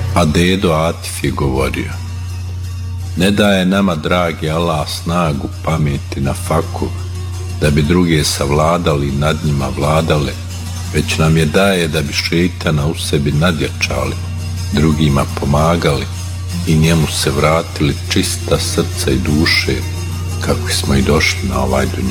A dedo Atif je govorio: ne daje nama, dragi Allah, snagu pameti na faku da bi druge savladali, nad njima vladale, već nam je daje da bi šejtana u sebi nadjačali, drugima pomagali i njemu se vratili čista srca i duše, kako smo i došli na ovaj dunjaluk.